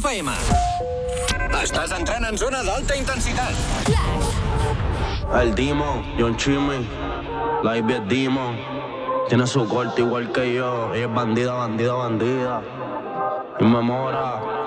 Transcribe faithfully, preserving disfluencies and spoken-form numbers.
F M. Estàs entrant en zona d'alta intensitat. El Demon, John Chimmy, la Ivy es Demon. Tiene su corte igual que yo. Ella es bandida, bandida, bandida. Y me mora.